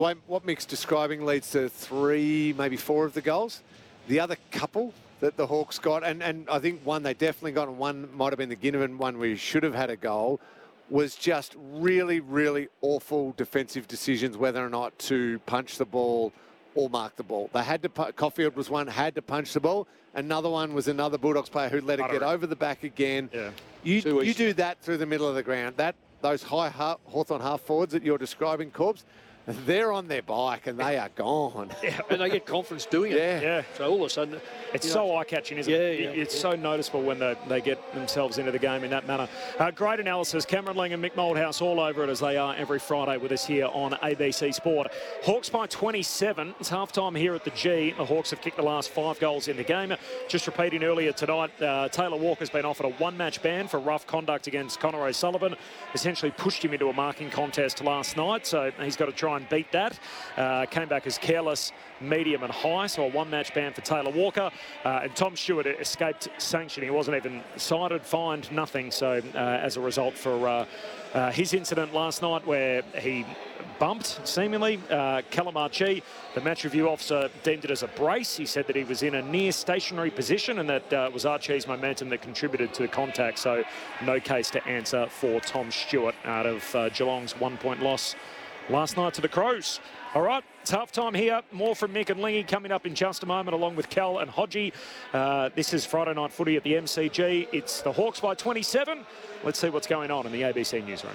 What Mick's describing leads to 3, maybe 4 of the goals. The other couple that the Hawks got, and I think one they definitely got, and one might have been the Ginnivan one where he should have had a goal, was just really, really awful defensive decisions whether or not to punch the ball or mark the ball. They had to, Caulfield was one, had to punch the ball. Another one was another Bulldogs player who let it get over the back again. Yeah. You do that through the middle of the ground. Those high Hawthorn half forwards that you're describing, Corbs, they're on their bike and they are gone. Yeah, and they get confidence doing it. Yeah. So all of a sudden... It's so eye-catching, isn't it? It's so noticeable when they get themselves into the game in that manner. Great analysis. Cameron Lang and Mick Moldhouse all over it as they are every Friday with us here on ABC Sport. Hawks by 27. It's half-time here at the G. The Hawks have kicked the last 5 goals in the game. Just repeating earlier tonight, Taylor Walker's been offered a 1-match ban for rough conduct against Connor O'Sullivan. Essentially pushed him into a marking contest last night, so he's got to try and beat that. Came back as careless, medium and high, so a 1-match ban for Taylor Walker. And Tom Stewart escaped sanction. He wasn't even cited, fined, nothing. So as a result for his incident last night where he bumped, seemingly, Callum Archie, the match review officer deemed it as a brace. He said that he was in a near stationary position and that was Archie's momentum that contributed to the contact. So no case to answer for Tom Stewart out of Geelong's 1-point loss last night to the Crows. All right, it's half-time here. More from Mick and Lingy coming up in just a moment, along with Cal and Hodgie. This is Friday Night Footy at the MCG. It's the Hawks by 27. Let's see what's going on in the ABC newsroom.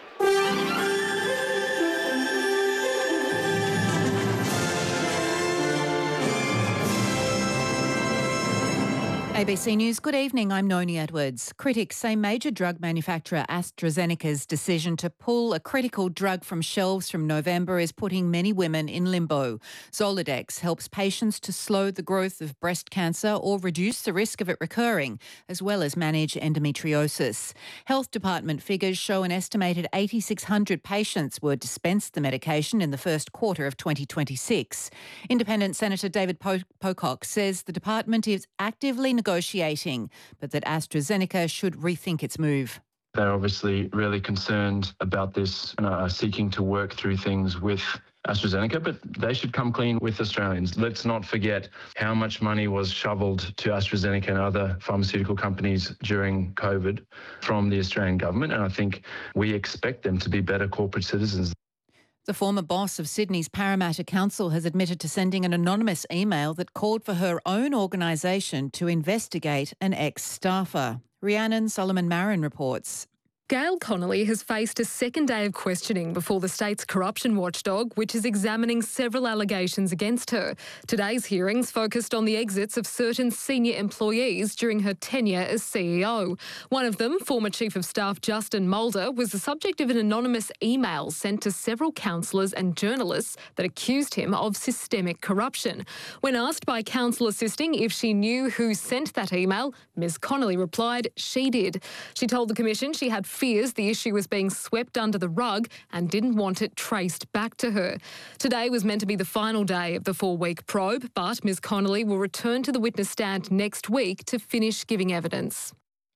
ABC News, good evening, I'm Noni Edwards. Critics say major drug manufacturer AstraZeneca's decision to pull a critical drug from shelves from November is putting many women in limbo. Zoladex helps patients to slow the growth of breast cancer or reduce the risk of it recurring, as well as manage endometriosis. Health Department figures show an estimated 8,600 patients were dispensed the medication in the first quarter of 2026. Independent Senator David Pocock says the department is actively negotiating, but that AstraZeneca should rethink its move. They're obviously really concerned about this and are seeking to work through things with AstraZeneca, but they should come clean with Australians. Let's not forget how much money was shoveled to AstraZeneca and other pharmaceutical companies during COVID from the Australian government, and I think we expect them to be better corporate citizens. The former boss of Sydney's Parramatta Council has admitted to sending an anonymous email that called for her own organisation to investigate an ex-staffer. Rhiannon Solomon-Marin reports. Gail Connolly has faced a second day of questioning before the state's corruption watchdog, which is examining several allegations against her. Today's hearings focused on the exits of certain senior employees during her tenure as CEO. One of them, former Chief of Staff Justin Mulder, was the subject of an anonymous email sent to several councillors and journalists that accused him of systemic corruption. When asked by council assisting if she knew who sent that email, Ms Connolly replied she did. She told the Commission she had fears the issue was being swept under the rug and didn't want it traced back to her. Today was meant to be the final day of the 4-week probe, but Ms Connolly will return to the witness stand next week to finish giving evidence.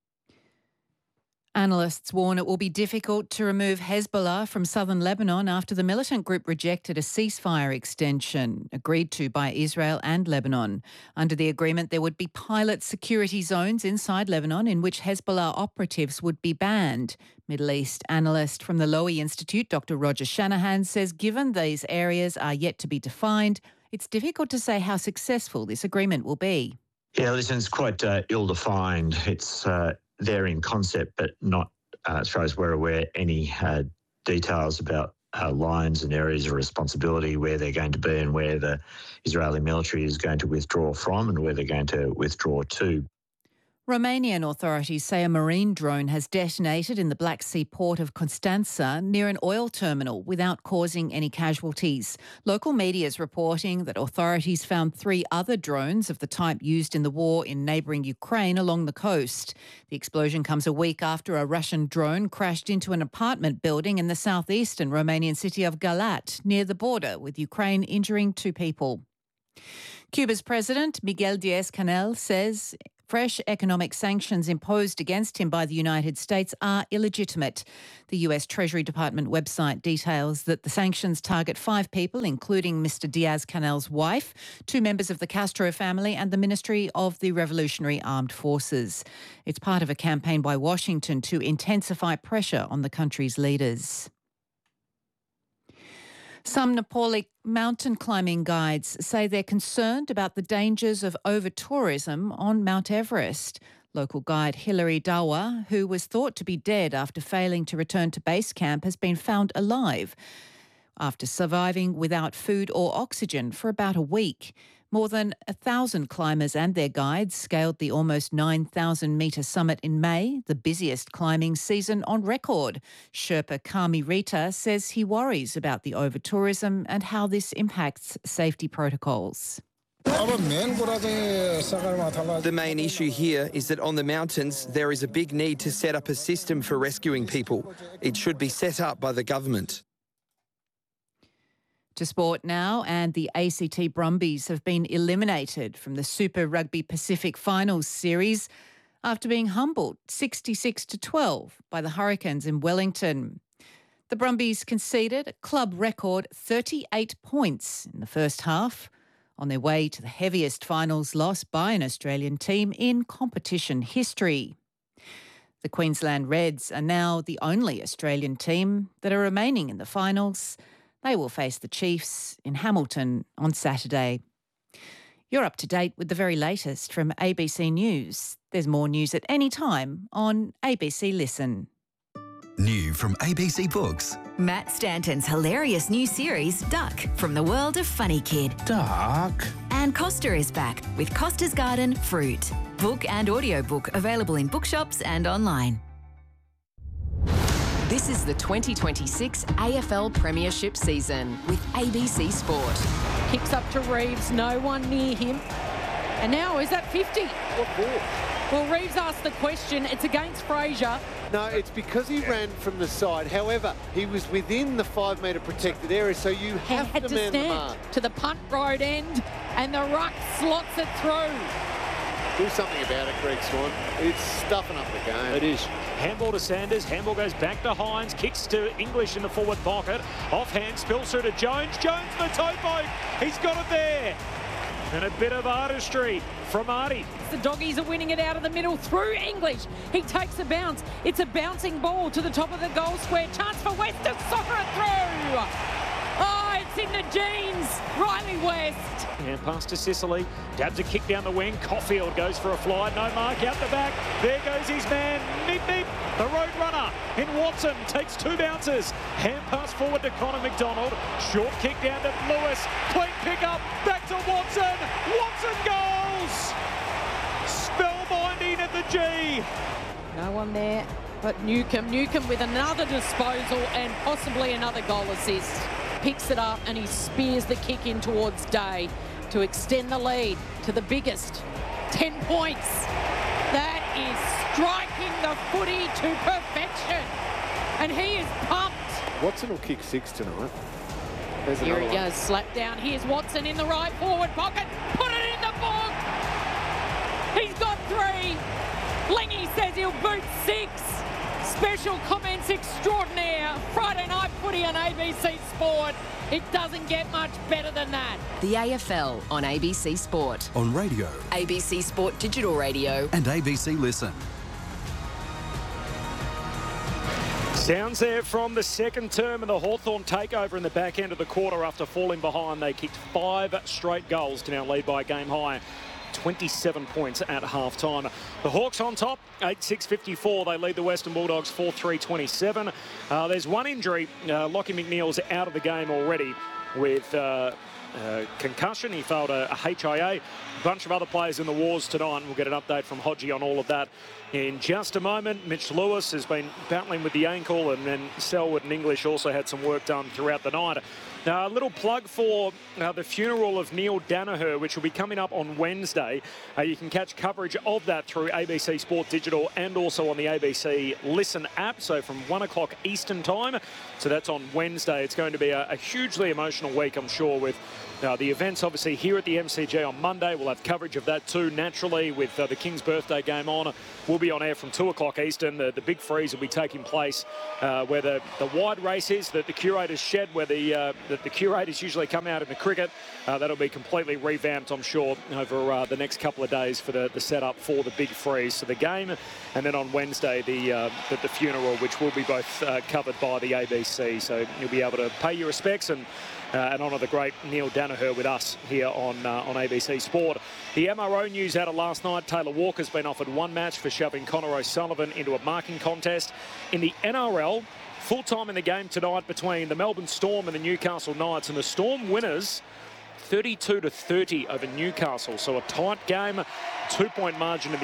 Analysts warn it will be difficult to remove Hezbollah from southern Lebanon after the militant group rejected a ceasefire extension agreed to by Israel and Lebanon. Under the agreement, there would be pilot security zones inside Lebanon in which Hezbollah operatives would be banned. Middle East analyst from the Lowy Institute, Dr Roger Shanahan, says given these areas are yet to be defined, it's difficult to say how successful this agreement will be. Yeah, listen, it's quite ill-defined. It's there in concept, but not, as far as we're aware, any details about lines and areas of responsibility, where they're going to be and where the Israeli military is going to withdraw from and where they're going to withdraw to. Romanian authorities say a marine drone has detonated in the Black Sea port of Constanța near an oil terminal without causing any casualties. Local media is reporting that authorities found 3 other drones of the type used in the war in neighbouring Ukraine along the coast. The explosion comes a week after a Russian drone crashed into an apartment building in the southeastern Romanian city of Galat near the border with Ukraine, injuring 2 people. Cuba's president, Miguel Diaz-Canel, says fresh economic sanctions imposed against him by the United States are illegitimate. The US Treasury Department website details that the sanctions target 5 people, including Mr. Diaz-Canel's wife, 2 members of the Castro family and the Ministry of the Revolutionary Armed Forces. It's part of a campaign by Washington to intensify pressure on the country's leaders. Some Nepali mountain climbing guides say they're concerned about the dangers of over-tourism on Mount Everest. Local guide Hilary Dawa, who was thought to be dead after failing to return to base camp, has been found alive after surviving without food or oxygen for about a week. More than 1,000 climbers and their guides scaled the almost 9,000-metre summit in May, the busiest climbing season on record. Sherpa Kami Rita says he worries about the over-tourism and how this impacts safety protocols. The main issue here is that on the mountains there is a big need to set up a system for rescuing people. It should be set up by the government. To sport now, and the ACT Brumbies have been eliminated from the Super Rugby Pacific Finals series after being humbled 66-12 by the Hurricanes in Wellington. The Brumbies conceded a club record 38 points in the first half, on their way to the heaviest finals loss by an Australian team in competition history. The Queensland Reds are now the only Australian team that are remaining in the finals. They will face the Chiefs in Hamilton on Saturday. You're up to date with the very latest from ABC News. There's more news at any time on ABC Listen. New from ABC Books. Matt Stanton's hilarious new series, Duck, from the world of Funny Kid. Duck. And Costa is back with Costa's Garden Fruit. Book and audiobook available in bookshops and online. This is the 2026 AFL Premiership season with ABC Sport. Kicks up to Reeves, no one near him. And now is that 50? What for? Well, Reeves asked the question. It's against Fraser. No, it's because he ran from the side. However, he was within the 5-metre protected area, so you have to man the mark. To the punt road end, and the ruck slots it through. Do something about it, Greg Swan. It's stuffing up the game. It is. Handball to Sanders. Handball goes back to Hines. Kicks to English in the forward pocket. Offhand, spills through to Jones. Jones, the toe poke. He's got it there. And a bit of artistry from Artie. The Doggies are winning it out of the middle through English. He takes a bounce. It's a bouncing ball to the top of the goal square. Chance for West to soccer it through. Oh, it's in the jeans. Riley West. And pass to Sicily. Dabs a kick down the wing. Caulfield goes for a fly. No mark out the back. There goes his man. Meep, meep. The road runner in Watson takes 2 bounces. Hand pass forward to Connor McDonald. Short kick down to Lewis. Clean pick up. Back to Watson. Watson goals. Spellbinding at the G. No one there but Newcomb. Newcomb with another disposal and possibly another goal assist. Picks it up and he spears the kick in towards Day to extend the lead to the biggest. 10 points. That is striking the footy to perfection. And he is pumped. Watson will kick 6 tonight. Here he goes, slap down. Here's Watson in the right forward pocket. Put it in the book. He's got 3. Lingy says he'll boot 6. Special comments extraordinaire. Friday night footy on ABC Sport. It doesn't get much better than that. The AFL on ABC Sport. On radio. ABC Sport Digital Radio. And ABC Listen. Sounds there from the second term of the Hawthorn takeover in the back end of the quarter after falling behind. They kicked 5 straight goals to now lead by a game high 27 points at half-time. The Hawks on top, 8-6-54. They lead the Western Bulldogs 4-3-27. There's one injury. Lockie McNeil's out of the game already with concussion. He failed a HIA. A bunch of other players in the wars tonight. We'll get an update from Hodgie on all of that in just a moment. Mitch Lewis has been battling with the ankle, and then Selwood and English also had some work done throughout the night. Now, a little plug for the funeral of Neil Danaher, which will be coming up on Wednesday. You can catch coverage of that through ABC Sport Digital and also on the ABC Listen app, so from 1 o'clock Eastern time. So that's on Wednesday. It's going to be a hugely emotional week, I'm sure, with The event's obviously here at the MCG on Monday. We'll have coverage of that too, naturally, with the King's birthday game on. We'll be on air from 2 o'clock Eastern. The big freeze will be taking place where the wide race is, that the curators shed, where the curators usually come out in the cricket. That'll be completely revamped, I'm sure, over the next couple of days for the setup for the big freeze. So the game, and then on Wednesday, the funeral, which will be both covered by the ABC. So you'll be able to pay your respects and honour the great Neil Danaher with us here on ABC Sport. The MRO news out of last night, Taylor Walker's been offered 1 match for shoving Connor O'Sullivan into a marking contest. In the NRL, full time in the game tonight between the Melbourne Storm and the Newcastle Knights, and the Storm winners 32-30 over Newcastle. So a tight game, 2-point margin in the